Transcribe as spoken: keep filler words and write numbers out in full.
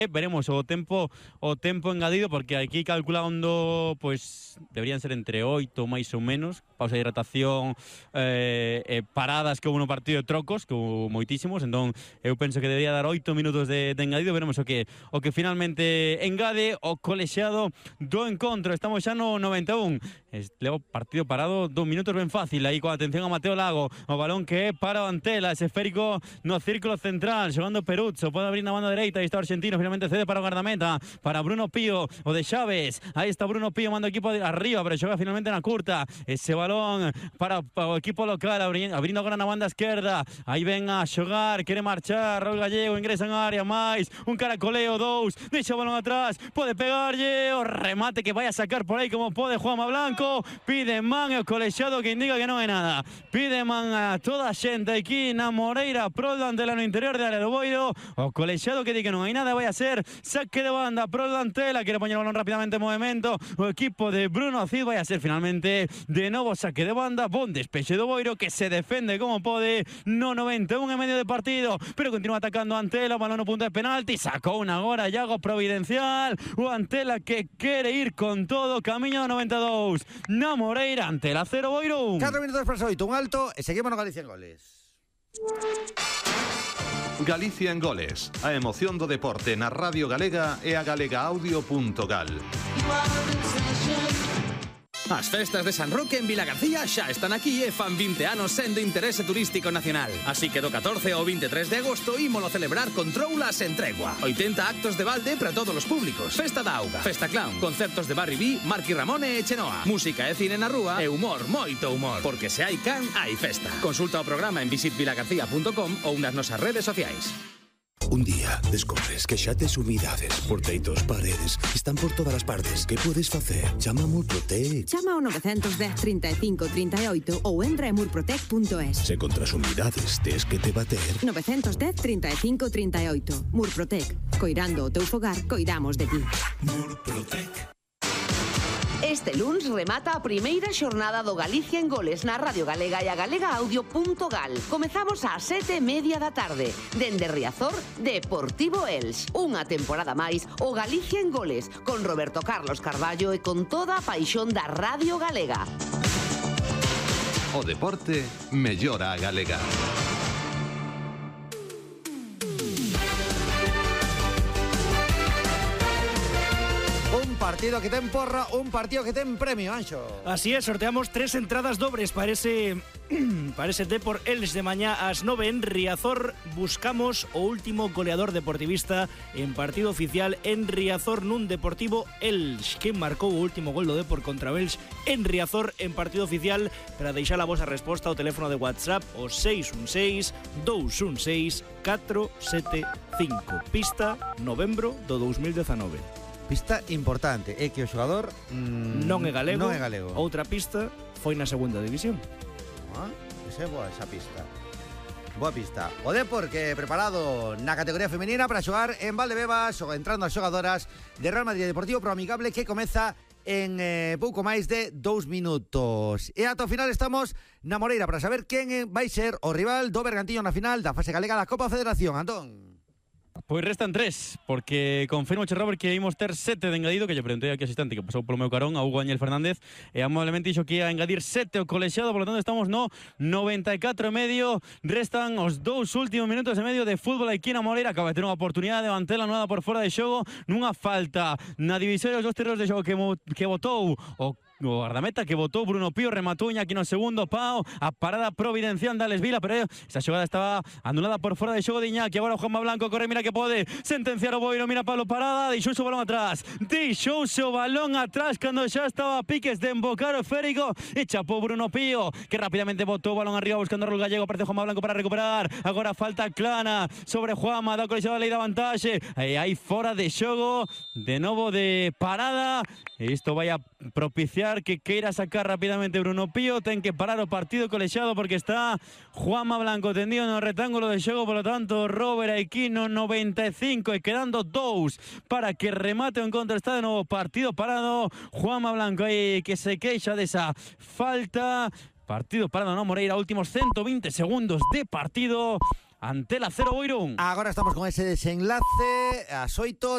Veremos o tempo o tempo engadido, porque aquí calculando, pues deberían ser entre oito máis ou menos, pausa de hidratación, eh, eh, paradas que houve no partido de trocos, que houve moitísimos, entón eu penso que debería dar oito minutos de, de engadido. Veremos o que o que finalmente engade o colexiado do encontro. Estamos xa no noventa e un. Levo partido parado dous minutos ben fácil, aí con atención a Mateo Lago, o balón que é para o Antela, ese esférico no círculo central, xogando Peruzzo, pode abrir na banda dereita, aí está o argentino, finalmente cede para o guardameta, para Bruno Pío, o de Chaves, aí está Bruno Pío, manda o equipo arriba, pero xoga finalmente na curta, ese balón para, para o equipo local, abrindo, abrindo agora na banda esquerda, aí ven a xogar, quere marchar, Raúl Gallego, ingresa en área, máis, un caracoleo, dous, deixa o balón atrás, pode pegarlle, o remate que vai a sacar por aí como pode Juanma Blanco, pide man e o colexiado que indica que non é nada, pide man a toda a xente aquí na Moreira, pro do Antela no interior de área do Boiro, o colexiado que di que non hai nada, vai a ser saque de banda pro do Antela, quere poñer o balón rápidamente en movimento, o equipo de Bruno Cid, vai a ser finalmente de novo saque de banda, bon despexe do Boiro que se defende como pode no noventa e un e medio de partido, pero continúa atacando Antela, o balón no punto de penalti, sacou unha agora Iago Providencial, o Antela que quere ir con todo, camiño do noventa e dous, na Moreira, Antela cero, Boiro un. catro minutos para oito, un alto e seguimos no Galicia en goles. Galicia en goles, a emoción do deporte na Radio Galega e a galegaaudio punto gal. As festas de San Roque en Vilagarcía xa están aquí e fan vinte anos sendo interese turístico nacional. Así que do catorce ao veintitrés de agosto ímolo celebrar con troulas en tregua. oitenta actos de balde para todos os públicos. Festa da auga, festa clown, concertos de Barry B, Marqui Ramone e Chenoa. Música e cine na rúa e humor, moito humor. Porque se hai can, hai festa. Consulta o programa en visit vilagarcía punto com ou nas nosas redes sociais. Un día descubres que xa tes umidades, porteitos, paredes, están por todas as partes. Que podes facer? Chama a Murprotec. Chama ao nove un cero, trinta e cinco, trinta e oito ou entra en murprotec punto es. Se contra as umidades tes que te bater. nove un cero, trinta e cinco, trinta e oito. Murprotec. Coirando o teu fogar, coidamos de ti. Murprotec. Este luns remata a primeira xornada do Galicia en goles na Radio Galega e a galegaaudio punto gal. Comezamos ás sete e media da tarde. Dende Riazor, Deportivo Elx. Unha temporada máis, o Galicia en goles, con Roberto Carlos Carballo e con toda a paixón da Radio Galega. O deporte mellora a galega. Partido que ten porra, un partido que ten premio, Anxo. Así es, sorteamos tres entradas dobles para ese para ese Depor Elx de mañá ás nove en Riazor. Buscamos o último goleador deportivista en partido oficial en Riazor nun Deportivo Elx, que marcou o último gol do Depor contra o Elx en Riazor en partido oficial. Para deixar a vosa resposta ao teléfono de WhatsApp o seis un seis, dous un seis, catro sete cinco. Pista novembro do dous mil dezanove. Pista importante, é que o xogador mmm, non é galego. Non é galego. Outra pista foi na segunda división. Ah, esa é boa esa pista. Boa pista. O Depor que preparado na categoría femenina para xogar en Valdebebas, ou entrando as xogadoras de Real Madrid Deportivo Pro Amigable, que comeza en eh, pouco máis de dous minutos. E ata o final estamos na Moreira para saber quen vai ser o rival do Bergantiño na final da fase galega da Copa Federación. Antón. Pois restan tres, porque confirmo che, Robert, que ímos ter sete de engadido, que lle preguntei aquí asistente que pasou polo meu carón, a Hugo Ángel Fernández, e amablemente dixo que ia a engadir sete o colexiado, por lo tanto estamos no noventa e catro e medio, restan os dous últimos minutos e medio de fútbol aquí na Moreira. Acaba de ter unha oportunidade de Antela nada por fora de xogo, nunha falta na divisoria dos dos terreos de xogo que, que botou o o guardameta que botou Bruno Pío, rematou aquí no segundo pau, a parada providencial de Alex Vila, pero esa xogada estaba anulada por fora de xogo de Iñaki. Agora o Juanma Blanco corre, mira que pode sentenciar o Boiro, mira Pablo Parada, deixouse o balón atrás, deixouse o balón atrás cando xa estaba a piques de embocar o esférico e chapou Bruno Pío, que rápidamente botou o balón arriba buscando a Raúl Gallego, aparece Juanma Blanco para recuperar, agora falta clana sobre Juanma, da colexiado da lei da vantaxe, e aí fora de xogo, de novo de Parada, e isto vai a propiciar que queira sacar rápidamente Bruno Pío. Ten que parar o partido colexiado porque está Juanma Blanco tendido no rectángulo de xogo, por lo tanto Robert aquí no noventa e cinco e quedando dous para que remate o encontro. Está de novo partido parado, Juanma Blanco aí que se queixa desa falta. Partido parado no Moreira, últimos ciento veinte segundos de partido. Antela cero, Boiro un. Agora estamos con ese desenlace ás oito.